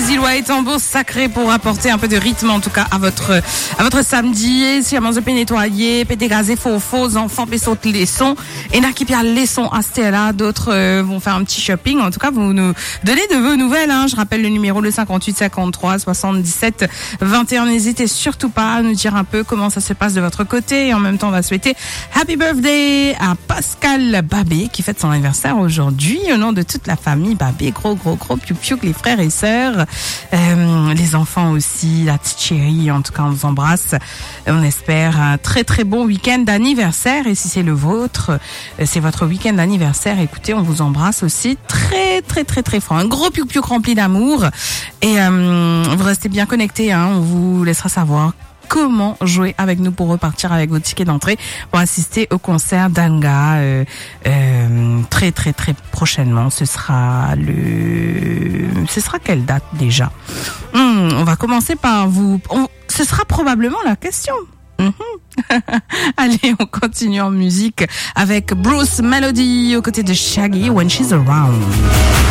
Zilwa et tambour sacré pour apporter un peu de rythme, en tout cas, à votre samedi. Si à manger nettoyer, péter gazé, faux, enfants, saute les sons. Et n'a qui pia les sons à Stella. D'autres vont faire un petit shopping. En tout cas, vous nous donnez de vos nouvelles, hein. Je rappelle le numéro, le 58 53 77 21. N'hésitez surtout pas à nous dire un peu comment ça se passe de votre côté. Et en même temps, on va souhaiter Happy Birthday à Pascal Babé, qui fête son anniversaire aujourd'hui. Au nom de toute la famille Babé, gros, piou-piou, les frères et sœurs, les enfants aussi, la petite chérie. En tout cas, on vous embrasse. On espère un très, très bon week-end d'anniversaire. Et si c'est le vôtre, c'est votre week-end d'anniversaire, écoutez, on vous embrasse aussi très, très, très, très fort. Un gros piou-piou rempli d'amour. Et vous restez bien connectés, hein. On vous laissera savoir comment jouer avec nous pour repartir avec vos tickets d'entrée pour assister au concert d'Anga très très très prochainement. Ce sera quelle date déjà? On va commencer par ce sera probablement la question. Allez, on continue en musique avec Bruce Melody aux côtés de Shaggy, When She's Around.